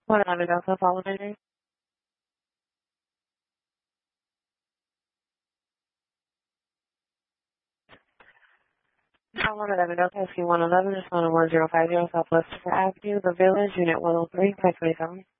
111 Delta, apologize. 111 Delta, SQ 111, just 11050 Southwest Avenue, The Village, Unit 103, 527.